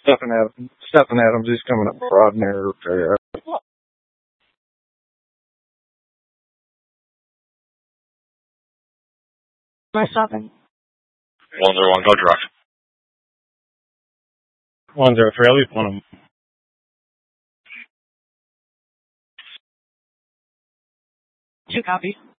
Stephen Adams, he's coming up broad near. Am I stopping? 101, go direct. 103, at least one of them. Two copy.